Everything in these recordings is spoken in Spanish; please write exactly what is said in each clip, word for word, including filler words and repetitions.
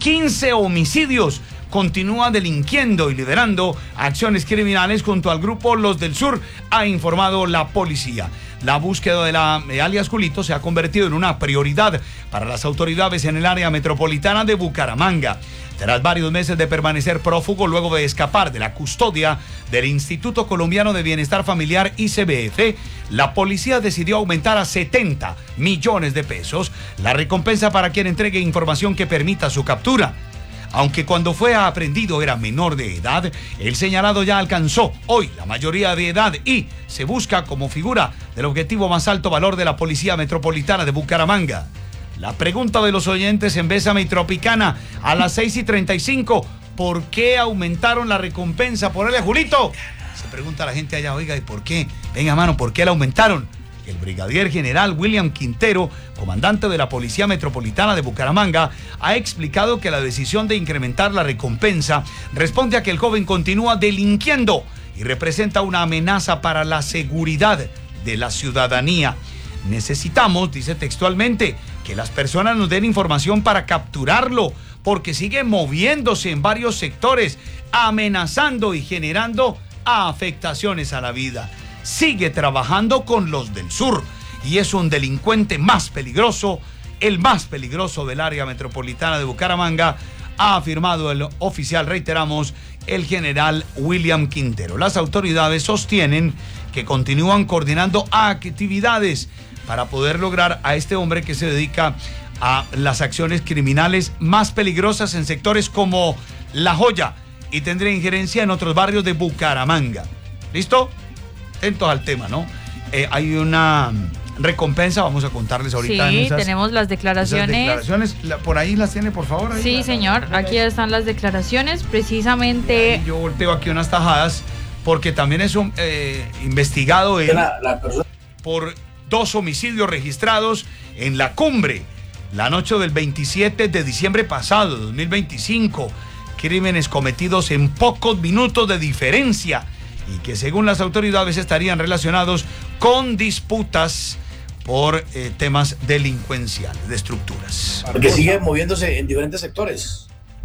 quince homicidios. Continúa delinquiendo y liderando acciones criminales junto al grupo Los del Sur, ha informado la policía. La búsqueda de la de alias Julito se ha convertido en una prioridad para las autoridades en el área metropolitana de Bucaramanga. Tras varios meses de permanecer prófugo luego de escapar de la custodia del Instituto Colombiano de Bienestar Familiar I C B F, la policía decidió aumentar a setenta millones de pesos la recompensa para quien entregue información que permita su captura. Aunque cuando fue aprehendido era menor de edad, el señalado ya alcanzó hoy la mayoría de edad y se busca como figura del objetivo más alto valor de la Policía Metropolitana de Bucaramanga. La pregunta de los oyentes en Bésame y Tropicana a las seis y treinta y cinco, ¿por qué aumentaron la recompensa por él a Julito? Se pregunta la gente allá, oiga, ¿y por qué? Venga, mano, ¿por qué la aumentaron? El brigadier general William Quintero, comandante de la Policía Metropolitana de Bucaramanga, ha explicado que la decisión de incrementar la recompensa responde a que el joven continúa delinquiendo y representa una amenaza para la seguridad de la ciudadanía. Necesitamos, dice textualmente, que las personas nos den información para capturarlo, porque sigue moviéndose en varios sectores, amenazando y generando afectaciones a la vida. Sigue trabajando con Los del Sur y es un delincuente más peligroso, el más peligroso del área metropolitana de Bucaramanga, ha afirmado el oficial, reiteramos, el general William Quintero. Las autoridades sostienen que continúan coordinando actividades para poder lograr a este hombre que se dedica a las acciones criminales más peligrosas en sectores como La Joya y tendría injerencia en otros barrios de Bucaramanga. ¿Listo? Atentos al tema, ¿no? Eh, hay una recompensa, vamos a contarles ahorita. Sí, en esas, tenemos las declaraciones. Esas declaraciones, la, por ahí las tiene, por favor. Ahí sí, la, señor, la, aquí están las declaraciones, precisamente. Yo volteo aquí unas tajadas, porque también es un eh, investigado él la, la persona... por dos homicidios registrados en La Cumbre, la noche del veintisiete de diciembre pasado, dos mil veinticinco. Crímenes cometidos en pocos minutos de diferencia y que según las autoridades estarían relacionados con disputas por eh, temas delincuenciales, de estructuras. Porque sigue moviéndose en diferentes sectores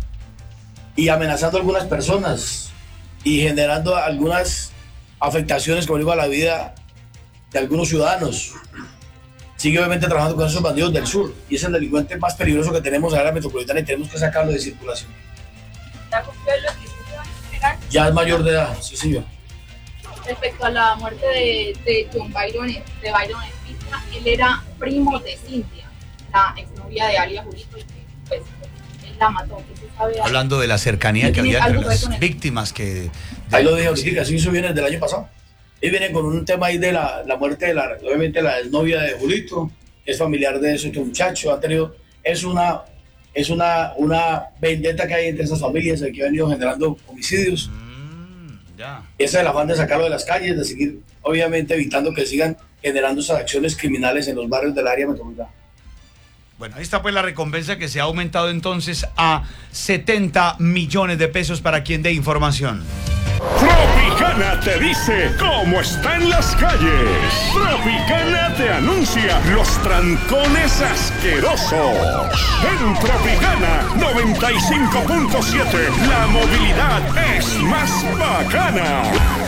y amenazando a algunas personas y generando algunas afectaciones, como digo, a la vida de algunos ciudadanos. Sigue obviamente trabajando con esos bandidos del sur y es el delincuente más peligroso que tenemos en la área metropolitana y tenemos que sacarlo de circulación. ¿Ya cumplió los dieciocho años legal? Ya es mayor de edad, sí señor. Respecto a la muerte de, de John Byron, de Byron Espina, él era primo de Cintia, la exnovia de alias Julito, y que pues él la mató. ¿Qué se sabe? Hablando de la cercanía que había entre las víctimas que... De, ahí lo dije ahorita, así eso viene del año pasado. Él viene con un tema ahí de la, la muerte de la, obviamente la exnovia de Julito, es familiar de ese muchacho, ha tenido, es una, es una, una vendetta que hay entre esas familias que ha venido generando homicidios. Ya. Ese es el afán de sacarlo de las calles, de seguir, obviamente, evitando que sigan generando esas acciones criminales en los barrios del área metropolitana. Bueno, ahí está pues la recompensa que se ha aumentado entonces a setenta millones de pesos para quien dé información. Tropicana te dice cómo está en las calles. Tropicana te anuncia los trancones asquerosos. En Tropicana noventa y cinco punto siete, la movilidad es más bacana.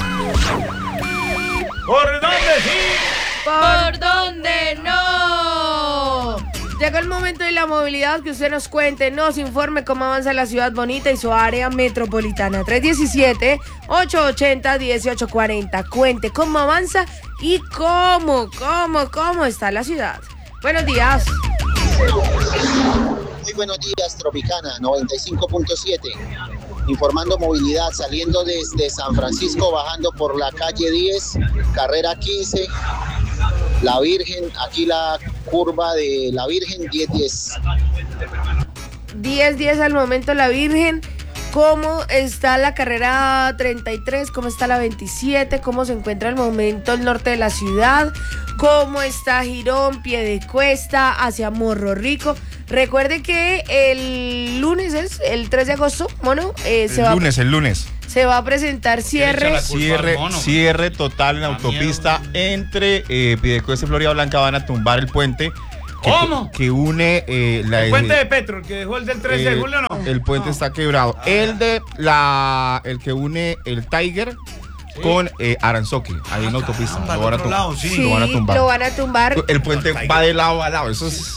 ¿Por dónde sí? ¿Por dónde no? Llegó el momento de la movilidad, que usted nos cuente, nos informe cómo avanza la ciudad bonita y su área metropolitana. tres diecisiete, ocho ochenta, dieciocho cuarenta. Cuente cómo avanza y cómo, cómo, cómo está la ciudad. Buenos días. Muy buenos días, Tropicana noventa y cinco punto siete. Informando movilidad, saliendo desde San Francisco, bajando por la calle diez, carrera quince, La Virgen, aquí la curva de La Virgen, diez diez. diez diez al momento La Virgen. ¿Cómo está la carrera treinta y tres? ¿Cómo está la veintisiete? ¿Cómo se encuentra el momento el norte de la ciudad? ¿Cómo está Girón, Piedecuesta, hacia Morro Rico? Recuerde que el lunes es el tres de agosto, mono. Eh, el se va lunes, el lunes. Se va a presentar cierre. Cierre, cierre total en la autopista entre eh, Piedecuesta y Florida Blanca. Van a tumbar el puente que, ¿Cómo? que une eh, la... El puente de Petro, el que dejó el del trece de eh, julio, ¿no? El puente No. está quebrado. El de la... El que une el Tiger con eh, Aranzoque, ahí en la autopista. caramba, Lo van a al otro tumbar. lado, sí. Sí, Lo van a tumbar. lo van a tumbar. El puente Tiger. va de lado a lado. Eso es...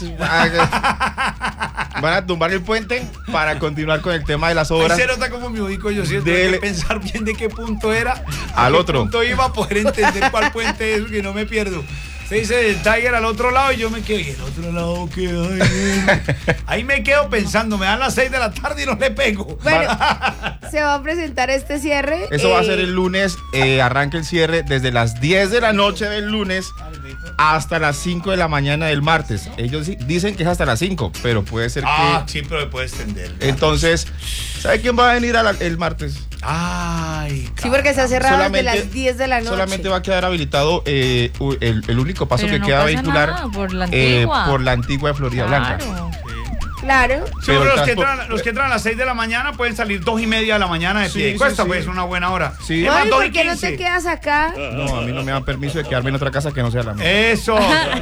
Van a tumbar el puente para continuar con el tema de las Ahí obras. se nota como me ubico yo, ¿cierto? Dele. Hay que pensar bien de qué punto era. a Al qué otro. punto iba a poder entender cuál puente es, que no me pierdo. Se dice el Tiger al otro lado y yo me quedo. ¿Y el otro lado qué hay? Ahí me quedo pensando, me dan las seis de la tarde y no le pego. Bueno, se va a presentar este cierre. Eso va a eh, ser el lunes, eh, arranca el cierre desde las diez de la noche del lunes hasta las cinco de la mañana del martes. Ellos sí- dicen que es hasta las cinco, pero puede ser Ah, que... sí, pero me puede extender. Entonces, ¿sabe quién va a venir a la- el martes? Ay, Sí, porque está cerrado desde Solamente- las diez de la noche. Solamente va a quedar habilitado eh, u- el, el único paso Pero que no queda pasa vehicular nada, por la eh, antigua. por la antigua de Florida Blanca. Claro. Claro. Sí, Pero pero el los, que transporte- entran, los que entran a las seis de la mañana pueden salir dos y media de la mañana de Sí, pie de sí, cuesta, sí. pues es una buena hora. Sí. Es más, Ay, dos ¿por y qué no quince. te quedas acá? No, a mí no me dan permiso de quedarme en otra casa que no sea la mía. Eso.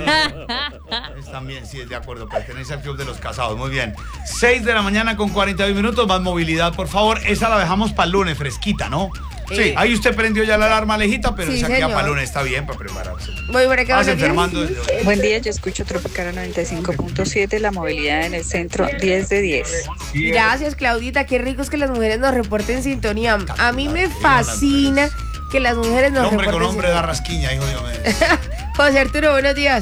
Es también, sí, es de acuerdo. Pertenece al club de los casados. Muy bien. seis de la mañana con cuarenta y dos minutos. Más movilidad, por favor. Esa la dejamos para el lunes, fresquita, ¿no? Sí. Ahí usted prendió ya la alarma, Alejita, pero Sí, esa queda señor. para el lunes. Está bien para prepararse. Voy por acá. Vas buenos días. enfermando desde hoy. Buen día, yo escucho Tropicana noventa y cinco punto siete, la movilidad en el centro diez de diez. Gracias, Claudita. Qué rico es que las mujeres nos reporten sintonía. A mí me fascina que las mujeres nos Hombre con reporten hombre da sintonía. rasquiña, hijo de Dios. José Arturo, buenos días.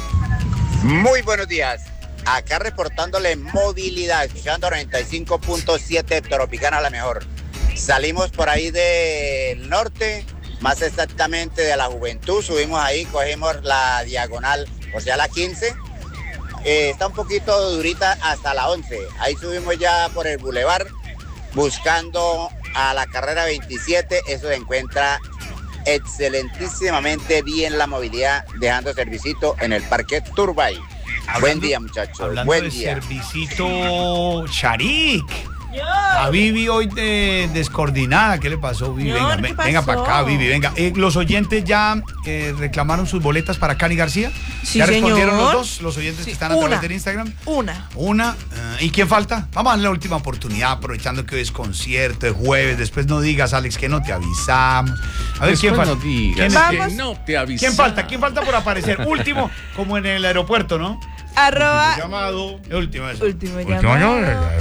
Muy buenos días. Acá reportándole movilidad, escuchando noventa y cinco punto siete Tropicana la mejor. Salimos por ahí del norte, más exactamente de la Juventud, subimos ahí, cogimos la diagonal, o sea la quince. Eh, está un poquito durita hasta la once. Ahí subimos ya por el bulevar, buscando a la carrera veintisiete. Eso se encuentra excelentísimamente bien la movilidad, dejando servicito en el Parque Turbay. Buen día, muchachos. Hablando Buen de día. servicito Sharik. A Vivi hoy de, descoordinada. ¿Qué le pasó, Vivi? Venga, ¿qué ve- pasó? venga para acá, Vivi, venga. Eh, los oyentes ya eh, reclamaron sus boletas para Cani García. Sí, ¿Ya respondieron señor. los dos? Los oyentes Sí, que están a través una. del Instagram. Una. Una. eh, ¿Y quién falta? Vamos a darle la última oportunidad, aprovechando que hoy es concierto, es jueves. Después no digas, Alex, que no te avisamos. A ver, ¿quién Después falta? no digas ¿Quién, Vamos. quién- que no te avisamos. quién falta? ¿Quién falta por aparecer? Último, como en el aeropuerto, ¿no? Arroba. Llamado. El último, eso. Último llamado.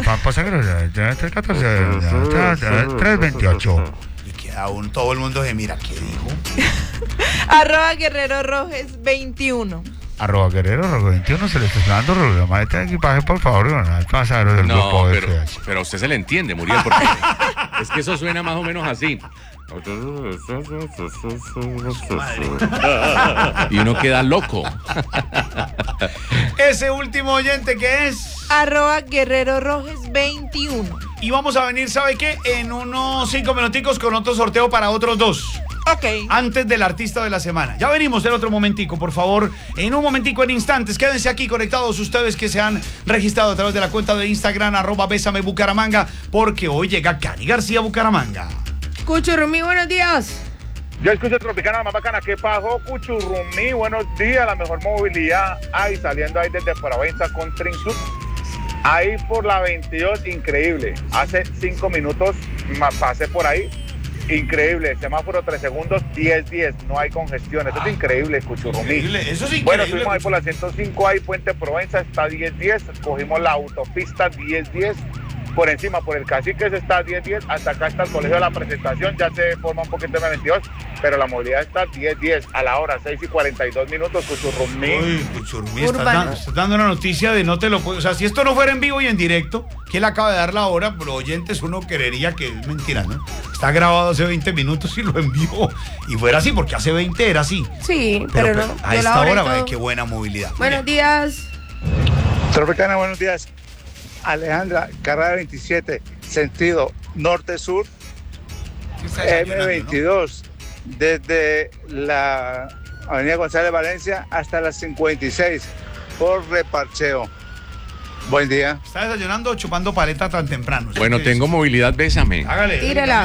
tres veintiocho. Y queda un, todo el mundo se mira, ¿qué dijo? Arroba Guerrero Rojes veintiuno. Arroba Guerrero, veintiuno se le está dando problema. Este equipaje, por favor, al pasajero del No, grupo pero, F H. pero a usted se le entiende, Muriel, porque es que eso suena más o menos así. Y uno queda loco. Ese último oyente que es. Arroba Guerrero Rojes veintiuno. Y vamos a venir, ¿sabe qué? En unos cinco minuticos con otro sorteo para otros dos. Ok. Antes del artista de la semana. Ya venimos en otro momentico, por favor. En un momentico, en instantes. Quédense aquí conectados ustedes que se han registrado a través de la cuenta de Instagram, arroba Bésame Bucaramanga, porque hoy llega Cani García a Bucaramanga. Cuchurrumí, buenos días. Yo escucho Tropicana, la más bacana. ¿Qué pasó, Cuchurrumí? Buenos días, la mejor movilidad. Ahí saliendo ahí desde Provenza con Trin Sud. Ahí por la veintidós, increíble. Hace cinco minutos ma- pasé por ahí. Increíble. Semáforo tres segundos, diez diez. No hay congestión. Eso es increíble, Cuchurrumí. Increíble, eso es increíble. Bueno, subimos ahí por la ciento cinco, ahí Puente Provenza, está diez diez. Cogimos la autopista diez diez. Por encima, por el Caciques está diez diez, hasta acá está el Colegio de la Presentación, ya se forma un poquito de veintidós, pero la movilidad está diez diez a la hora, seis y cuarenta y dos minutos, Cuchurrumí. Uy, Cuchurrumí, estás Urbano. dando, estás dando una noticia de no te lo puedo. O sea, si esto no fuera en vivo y en directo, que él acaba de dar la hora, pero oyentes uno creería que es mentira, ¿no? Está grabado hace veinte minutos y lo envió. Y fuera así, porque hace veinte era así. Sí, pero, Pero, no. a yo la esta hora y hora, todo. vaya, qué buena movilidad. Muy Buenos bien. días. Tropicana, buenos días. Alejandra, carrera veintisiete, sentido norte-sur, ¿Qué está M desayunando, veintidós, desde la Avenida González Valencia hasta las cincuenta y seis, por reparcheo. Buen día. no? Está desayunando o chupando paleta tan temprano. Bueno, tengo movilidad, bésame. Hágale. Tírala. no.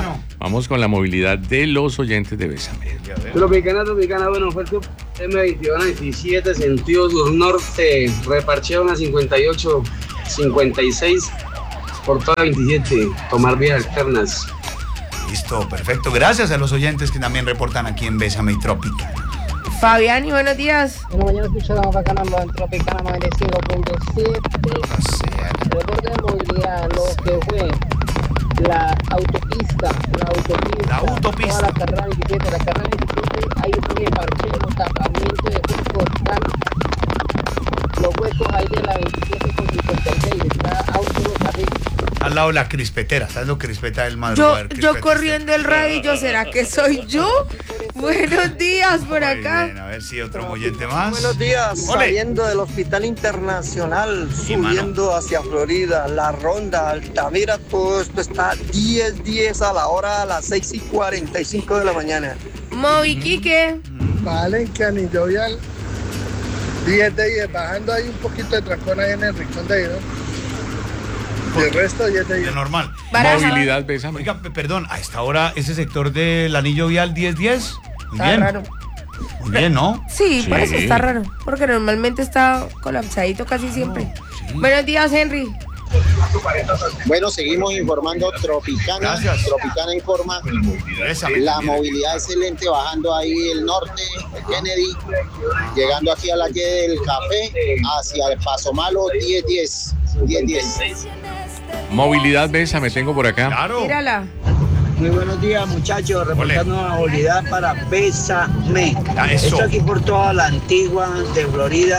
Vamos con la movilidad de los oyentes de Bésame. Tropicana, Tropicana, bueno, fue el sub M veintiuno veintisiete, sentido sur norte, reparcheron a cincuenta y ocho, cincuenta y seis, por toda veintisiete, tomar vías alternas. Listo, perfecto. Gracias a los oyentes que también reportan aquí en Bésame y Trópica. Fabián, y buenos días. Bueno, mañana escuchamos bacana en Tropicana noventa y cinco punto siete. Reporte de movilidad, lo que fue la autopista, la autopista. La autopista. Toda la carrera veintisiete, la carrera veintisiete, hay un parcheo, tapamiento de huecos, están los huecos ahí de la veintisiete con cincuenta y seis, está auto carril. Al lado de la crispetera, ¿sabes lo crispeta del Yo, madrugador? yo corriendo el radio, ¿será que soy yo? Buenos días por acá. Bien, a ver si otro oyente más. Buenos días, Ole. saliendo del Hospital Internacional, subiendo hacia Florida, La Ronda, Altamira, todo esto está diez diez a la hora, a las seis y cuarenta y cinco de la mañana. Moby Quique. Vale, que anillo vial diez de diez, bajando ahí un poquito de trancón ahí en el rincón de ahí, ¿no? El resto diez de diez. De normal. Movilidad, Bésame. Oiga, p- perdón, a esta hora ese sector del anillo vial diez diez. Muy Está bien. raro. Muy bien, ¿no? Sí, por eso está raro. Porque normalmente está colapsadito casi siempre. Buenos días, Henry. Bueno, seguimos informando Tropicana. Gracias. Tropicana informa. La movilidad excelente bajando ahí el norte, el Kennedy, llegando aquí a la calle del Café, hacia el Paso Malo, diez diez. diez diez. Movilidad, Bésame, tengo por acá. Claro. Mírala. Muy buenos días, muchachos, reportando una movilidad para Bésame. Ah, eso. Esto aquí por toda la Antigua de Florida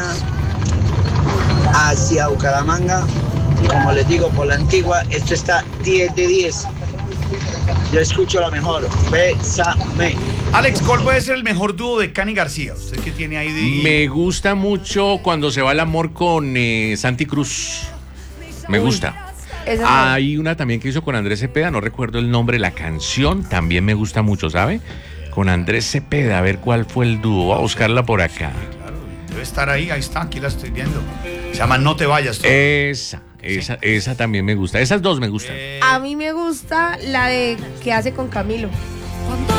hacia Bucaramanga. Como les digo, por la Antigua, esto está diez de diez. Yo escucho la mejor. Bésame. Alex, ¿cuál puede ser el mejor dúo de Cani García? Usted que tiene ahí de... Me gusta mucho cuando se va el amor con eh, Santi Cruz. Me gusta. Esa Hay una también que hizo con Andrés Cepeda, no recuerdo el nombre, la canción también me gusta mucho, ¿sabe? Con Andrés Cepeda, a ver cuál fue el dúo, voy a buscarla por acá. Claro, debe estar ahí, ahí está, aquí la estoy viendo. Se llama No te vayas. Tú. Esa, esa, esa también me gusta, esas dos me gustan. A mí me gusta la de que hace con Camilo.